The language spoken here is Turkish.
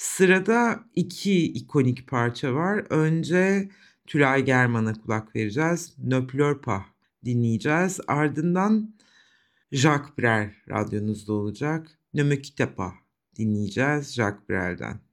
Sırada 2 ikonik parça var. Önce Tülay German'a kulak vereceğiz. Ne pleure pas dinleyeceğiz. Ardından Jacques Brel radyonuzda olacak. Ne me quitte pas dinleyeceğiz Jacques Brel'den.